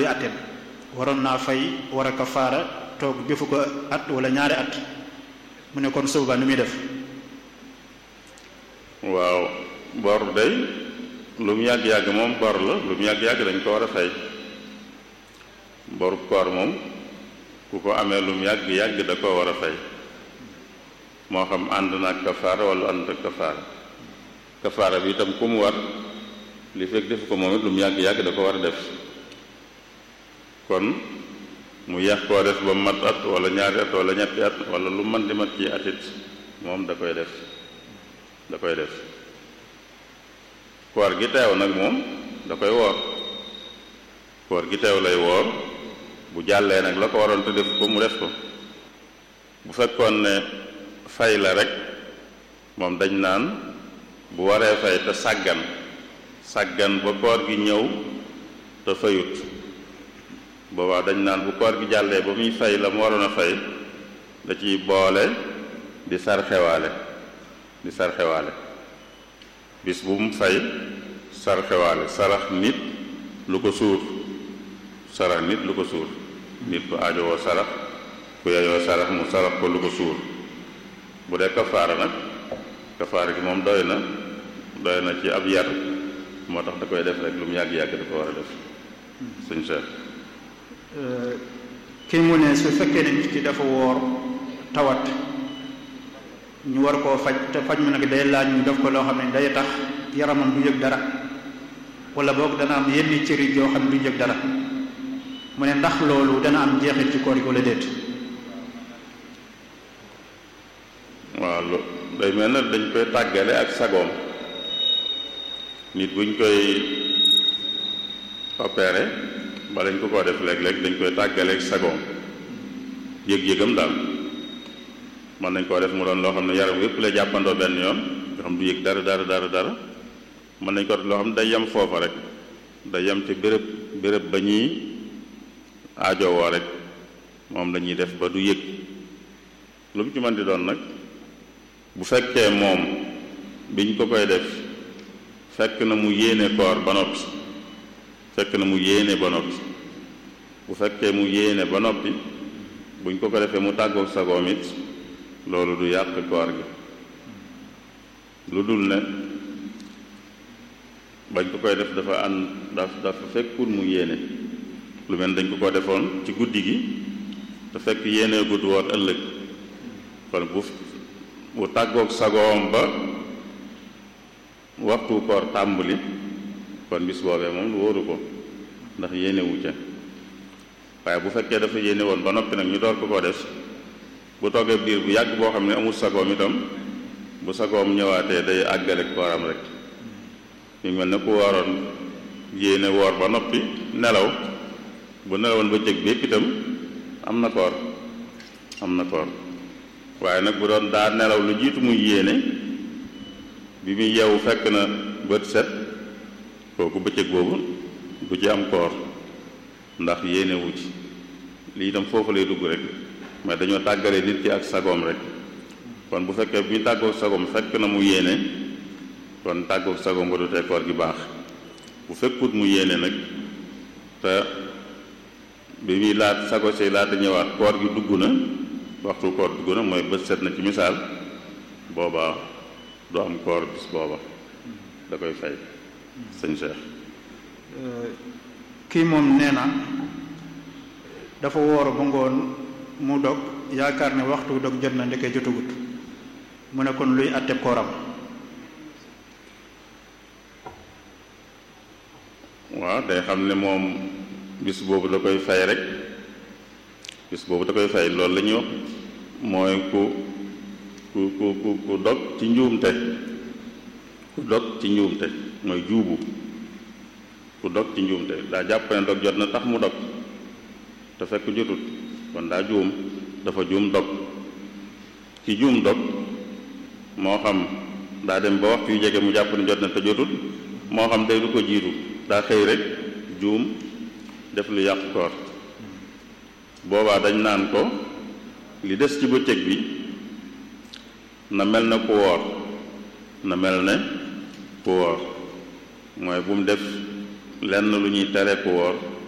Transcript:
àtteem waroon naa fay war a kafaara toog defu ko at wala ñaari at mu ne kon suba nu muy def. waaw bor day lu mu yàgg-yàgg moom bor la lu mu yàgg-yàgg dañ ko war a fay boru koor moom ku ko amee lu mu yàgg-yàgg da koo war a fay moo xam ànd na ak kafaara wala ànd ak kafaara bi itam ku mu war li fekk def ko moom it lu mu yàgg-yàgg da ko war a def kon mu yàq koo def ba mat at wala ñaari at wala ñetti at wala lu man di mat ci atit moom da koy def koor gi teew nag moom da koy woor koor gi teew lay woor bu jàllee nag la ko waroon te def ko mu def ko bu fekkoon ne fay la rek moom dañ naan bu waree fay te sàggan ba koor gi ñëw te fayut boobaa dañ naan bu koor gi jàllee ba muy fay la mu waroon a fay da ciy boole di sarxewaale bis bu mu fay sarxewaale sarax nit lu ko suur nit ku aajowoo sarax ku yeyoo sarax mu sarax ko lu ko suur bu dee kafaara nag kafaara gi moom doy na ci ab yar moo tax da koy def rek lu mu yàgg-yàgg da ko war a def sëñ Cheikh. kii mu ne su fekkee ne nit ki dafa woor tawat ñu war koo faj te faj mu nag day laaj ñu def ko loo xam ne day tax yaramam du yëg dara wala boog dana am yenn cëri yoo xam ne du yëg dara mu ne ndax loolu dana am jeexit ci koor gi wala déet. waaw day mel na dañ koy tàggale ak sagoom nit buñ koy opéré ba lañ ko def léeg-léeg dañ koy tàggale ak sagoom yëg-yëgam daal mën nañ koo def mu doon loo xam ne yaram yépp lay jàppandoo benn yoon nga xam du yëg dara mën nañ ko def loo xam ne day yem foofa rek day yem ci béréb ba ñuy aajowoo rek moom lañuy def ba du yëg lu mu ci mën di doon nag bu fekkee moom biñ ko koy def fekk na mu yéene koor ba noppi bu fekkee mu yéene ba noppi buñ ko defee mu tàggoog sagoom it loolu du yàq koor gi lu dul ne bañ ko koy def dafa fekkul mu yéene lu mel dañ ko defoon ci guddi gi te fekk yéene gudd woor ëllëg kon bu tàggoog sagoom ba waxtu koor tàmbali kon bis boobee moom lu wóoru ko ndax yéene wu ca waaye bu fekkee dafa yéene woon ba noppi nag ñu door ko def bu toogee biir bu yàgg boo xam ne amul sagoom itam bu sagoom ñëwaatee day àggale kooram rek ñu mel ne ku waroon yéene woor ba noppi nelaw bu nelawoon ba cëg bépp itam am na koor waaye nag bu doon daa nelaw lu jiitu muy yéene bi muy yeewu fekk na bët set kooku bëccëg boobu du ci am koor ndax yéene wu ci lii itam foofu lay dugg rek mais dañoo tàggale nit ki ak sagoom rek kon bu fekkee bi tàggoog sagoom fekk na mu yéene kon tàggoog sagoom ba du tee koor gi baax bu fekkut mu yéene nag te bi muy sago si laata ñëwaat koor gi dugg na waxtu koor dugg na mooy bët set na ci misaal boobaa du am koor bis booba da koy fay sëñ Cheikh. kii moom nee na dafa woor ba ngoon mu dog yaakaar ne waxtu dog jot na ndeke jotagut mu ne kon luy àtte kooram. waaw day xam ne moom bis boobu da koy fay rek loolu la ñuy wax mooy ku dog ci njuumte mooy juubu ku dog ci njuumte daa jàpp ne dog jot na tax mu dog te fekk jotut kon daa juum dafa juum dog ci juum dog moo xam daa dem ba waxtu yu jege mu jàpp ne jot na te jotut moo xam day lu ko jiitu daa xëy rek juum def lu yàq koor boobaa dañ naan ko li des ci bëccëg bi na mel ne ku woor mooy bu mu def lenn lu ñuy tere ku woor